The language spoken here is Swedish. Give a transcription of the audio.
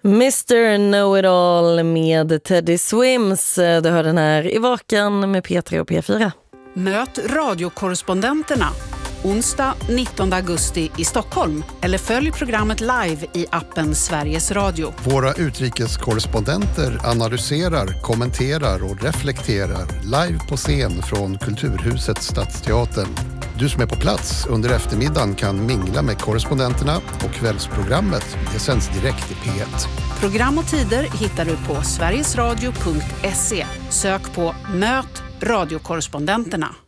Mr. Know-It-All med Teddy Swims. Du hör den här i Vakan med P3 och P4. Möt radiokorrespondenterna onsdag 19 augusti i Stockholm eller följ programmet live i appen Sveriges Radio. Våra utrikeskorrespondenter analyserar, kommenterar och reflekterar live på scen från Kulturhuset Stadsteatern. Du som är på plats under eftermiddagen kan mingla med korrespondenterna och kvällsprogrammet det sänds direkt i P1. Program och tider hittar du på sverigesradio.se. Sök på Möt radiokorrespondenterna.